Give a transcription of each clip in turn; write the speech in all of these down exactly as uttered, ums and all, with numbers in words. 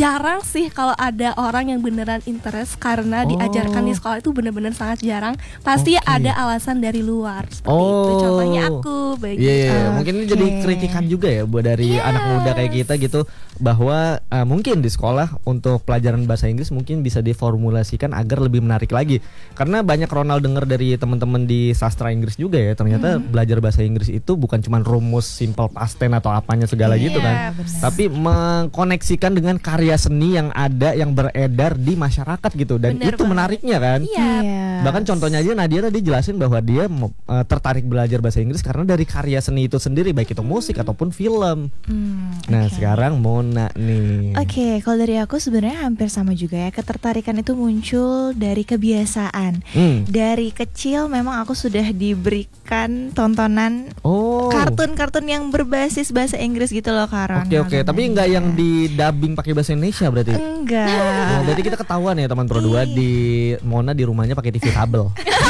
jarang sih kalau ada orang yang beneran interest karena Oh. diajarkan di sekolah itu bener-bener sangat jarang. Pasti Oke. ada alasan dari luar seperti Oh. itu. Contohnya aku begitu. Iya, iya, iya. Mungkin ini jadi Oke. kritikan juga ya buat dari Yes. anak muda kayak kita gitu, bahwa uh, mungkin di sekolah untuk pelajaran bahasa Inggris mungkin bisa diformulasikan agar lebih menarik lagi. Karena banyak Ronald dengar dari teman-teman di sastra Inggris juga ya, ternyata Hmm. belajar bahasa Inggris itu bukan cuma rumus simple past tense atau apanya segala Iya, gitu kan, benar. tapi mengkoneksikan dengan karya seni yang ada yang beredar di masyarakat gitu, dan Benar itu banget. menariknya kan. Iya. Bahkan contohnya aja Nadia tadi jelasin bahwa dia uh, tertarik belajar bahasa Inggris karena dari karya seni itu sendiri, baik itu musik ataupun film. Hmm, Nah, oke. sekarang Mona nih. Oke, kalau dari aku sebenarnya hampir sama juga ya. Ketertarikan itu muncul dari kebiasaan. Hmm. Dari kecil memang aku sudah diberikan tontonan Oh. kartun-kartun yang berbasis bahasa Inggris gitu loh, Kak Oke oke, tapi nggak yang di dubbing pakai bahasa Indonesia berarti. Enggak. Oh, berarti kita ketahuan ya teman Pro dua, di Mona di rumahnya pakai T V kabel.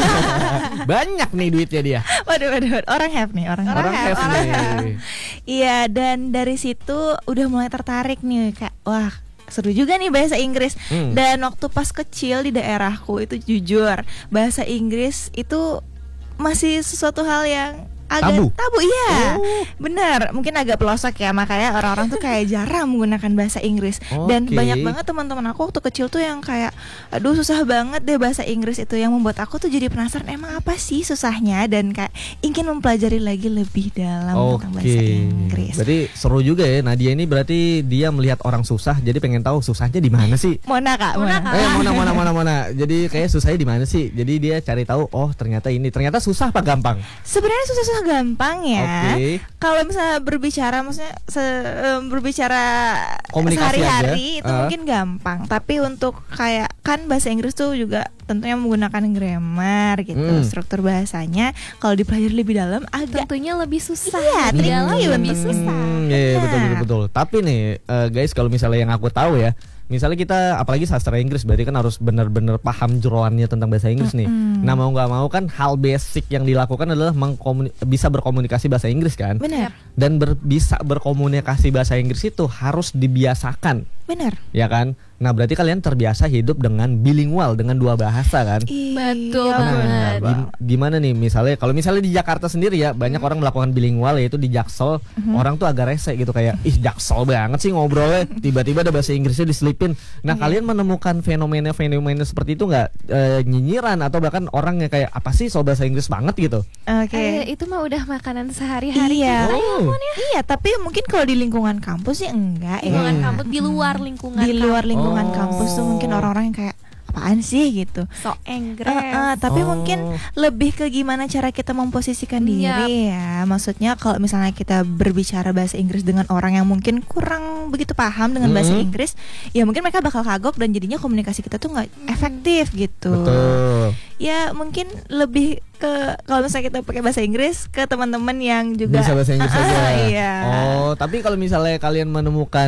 Banyak nih duitnya dia. Waduh, waduh, waduh. Orang have nih, orang, Orang Orang have, have orang nih. Iya, dan dari situ udah mulai tertarik nih, kayak wah seru juga nih bahasa Inggris. Hmm. Dan waktu pas kecil di daerahku itu jujur bahasa Inggris itu masih sesuatu hal yang agak Tabu? tabu iya. Oh. Benar, mungkin agak pelosok ya, makanya orang-orang tuh kayak jarang menggunakan bahasa Inggris. Dan Oke. banyak banget teman-teman aku waktu kecil tuh yang kayak aduh susah banget deh bahasa Inggris itu, yang membuat aku tuh jadi penasaran emang apa sih susahnya, dan kayak ingin mempelajari lagi lebih dalam tentang bahasa Inggris. Berarti seru juga ya Nadia ini, berarti dia melihat orang susah jadi pengen tahu susahnya di mana sih. Mona Kak, Mona, Mona. Kak. Eh Mona Mona Mona Mona. Jadi kayak susahnya di mana sih? Jadi dia cari tahu, oh ternyata ini. Ternyata susah apa gampang? Sebenarnya susah-susah gampang ya. Oke. Kalau misalnya berbicara, maksudnya se- em, berbicara Komunikasi sehari-hari aja. itu Ah. mungkin gampang. Tapi untuk kayak kan bahasa Inggris tuh juga tentunya menggunakan grammar gitu, Hmm. struktur bahasanya. Kalau dipelajari lebih dalam agak Tentunya lebih susah. Iya, Di dalam tricky lebih untuk- susah. Hmm, iya, iya, betul Nah. betul betul. Tapi nih eh, guys, kalau misalnya yang aku tahu ya, misalnya kita apalagi sastra Inggris, berarti kan harus benar-benar paham jeroannya tentang bahasa Inggris nih. Mm-mm. Nah mau nggak mau kan hal basic yang dilakukan adalah mengkomuni- bisa berkomunikasi bahasa Inggris kan. benar, Dan ber- bisa berkomunikasi bahasa Inggris itu harus dibiasakan, benar. ya kan? Nah berarti kalian terbiasa hidup dengan bilingual, dengan dua bahasa kan? Betul Iya, banget. benar. Gim- gimana nih misalnya kalau misalnya di Jakarta sendiri ya banyak orang melakukan bilingual, yaitu di Jaksel. Orang tuh agak rese gitu, kayak ih Jaksel banget sih ngobrolnya, tiba-tiba ada bahasa Inggrisnya diselipin. Nah kalian menemukan fenomena-fenomena seperti itu nggak, eh, nyinyiran atau bahkan orang yang kayak apa sih soal bahasa Inggris banget gitu? Oke. Eh, itu mah udah makanan sehari-hari Iya. kita. Oh. Iya, tapi mungkin kalau di lingkungan kampus sih enggak ya. Lingkungan Hmm. kampus, di luar lingkungan Di luar kampus. lingkungan Oh. kampus tuh mungkin orang-orang yang kayak apaan sih gitu. So Inggris. Eh, eh, tapi Oh. mungkin lebih ke gimana cara kita memposisikan Iya. diri ya. Maksudnya kalau misalnya kita berbicara bahasa Inggris dengan orang yang mungkin kurang begitu paham dengan bahasa Mhm. Inggris, ya mungkin mereka bakal kagok dan jadinya komunikasi kita tuh nggak efektif gitu. Betul. Ya mungkin lebih ke kalau misalnya kita pakai bahasa Inggris ke teman-teman yang juga Bisa bahasa Inggris Ah, aja. iya. Oh, tapi kalau misalnya kalian menemukan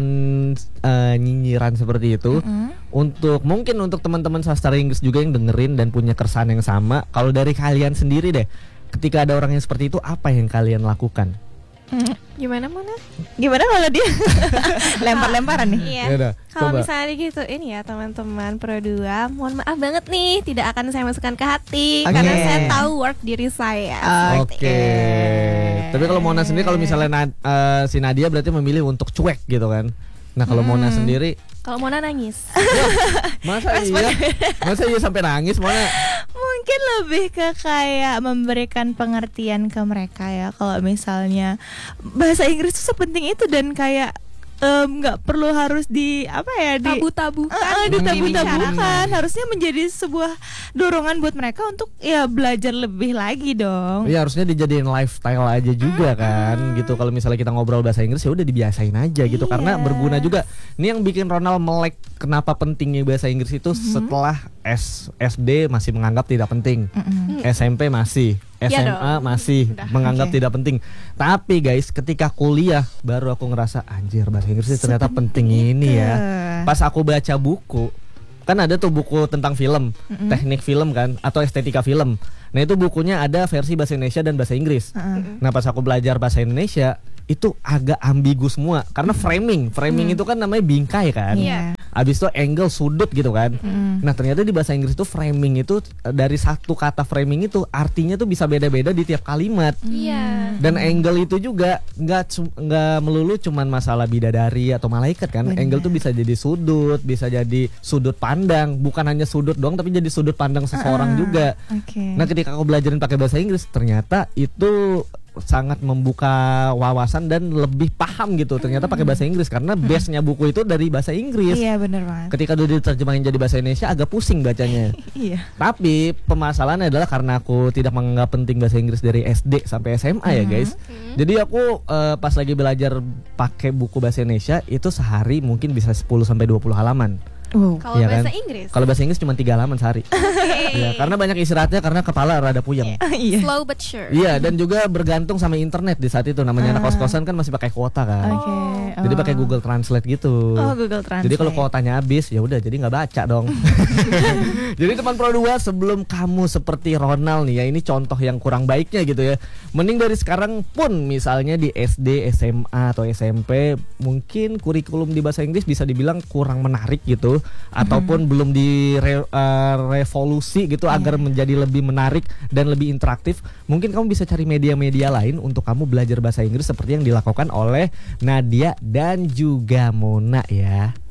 eh, nyinyiran seperti itu, Mm-mm. untuk mungkin untuk teman-teman sastra Inggris juga yang dengerin dan punya keresahan yang sama, kalau dari kalian sendiri deh, ketika ada orang yang seperti itu, apa yang kalian lakukan? Gimana Mona? Gimana kalau dia lempar-lemparan nih? Iya. Yaudah, Kalau coba. misalnya gitu ini ya teman-teman Pro dua, mohon maaf banget nih tidak akan saya masukkan ke hati Oke. karena saya tahu work diri saya. Oke. Tapi kalau Mona sendiri, kalau misalnya Na- eh, si Nadia berarti memilih untuk cuek gitu kan. Nah kalau Mona sendiri, Kalau Mona nangis. masa iya, masa iya sampai nangis Mona? Mungkin lebih ke kayak memberikan pengertian ke mereka ya, kalau misalnya bahasa Inggris itu sepenting itu dan kayak em, nggak perlu harus di apa ya di Tabu-tabukan. Eh, eh, gitu ditabu-tabukan, harusnya menjadi sebuah dorongan buat mereka untuk ya belajar lebih lagi dong. Iya harusnya dijadiin lifestyle aja juga kan gitu. Kalau misalnya kita ngobrol bahasa Inggris ya udah dibiasain aja gitu, karena Iya. berguna juga. Ini yang bikin Ronald melek kenapa pentingnya bahasa Inggris itu setelah S SD masih menganggap tidak penting, Mm-mm. S M P masih, S Iya M A dong. masih Udah. menganggap Oke. tidak penting. Tapi guys, ketika kuliah baru aku ngerasa anjir bahasa Inggris itu ternyata penting ini ya. Pas aku baca buku, kan ada tuh buku tentang film, Mm-mm. teknik film kan, atau estetika film. Nah itu bukunya ada versi bahasa Indonesia dan bahasa Inggris. Heeh. Nah pas aku belajar bahasa Indonesia itu agak ambigu semua karena framing, framing itu kan namanya bingkai kan. Iya. Habis itu angle, sudut gitu kan. Mm. Nah ternyata di bahasa Inggris itu framing itu dari satu kata framing itu artinya tuh bisa beda-beda di tiap kalimat. Iya. Dan angle itu juga nggak cu- nggak melulu cuman masalah bidadari atau malaikat kan. Benar. Angle tuh bisa jadi sudut, bisa jadi sudut pandang, bukan hanya sudut doang tapi jadi sudut pandang seseorang Ah, juga. Oke. Nah ketika aku belajarin pakai bahasa Inggris ternyata itu sangat membuka wawasan dan lebih paham gitu ternyata pakai bahasa Inggris karena base-nya buku itu dari bahasa Inggris. Iya benar banget. Ketika udah diterjemahin jadi bahasa Indonesia agak pusing bacanya. Iya. Tapi permasalahannya adalah karena aku tidak menganggap penting bahasa Inggris dari S D sampai S M A ya guys. Jadi aku eh, pas lagi belajar pakai buku bahasa Indonesia itu sehari mungkin bisa sepuluh sampai dua puluh halaman. Wow. Kalau Iya kan? bahasa Inggris. Kalau bahasa Inggris cuma tiga halaman sehari. Oke. Iya, karena banyak istirahatnya karena kepala rada puyeng. Iya. Slow but sure. Iya, dan juga bergantung sama internet di saat itu. Namanya anak Ah. kos-kosan kan masih pakai kuota kan. Oke. Jadi Oh. pakai Google Translate gitu. Oh, Google Translate. Jadi kalau kuotanya habis, ya udah jadi nggak baca dong. Jadi teman Pro dua, sebelum kamu seperti Ronald nih ya, ini contoh yang kurang baiknya gitu ya. Mending dari sekarang pun misalnya di S D, S M A atau S M P mungkin kurikulum di bahasa Inggris bisa dibilang kurang menarik gitu, ataupun belum direvolusi gitu agar menjadi lebih menarik dan lebih interaktif. Mungkin kamu bisa cari media-media lain untuk kamu belajar bahasa Inggris seperti yang dilakukan oleh Nadia dan juga Mona ya.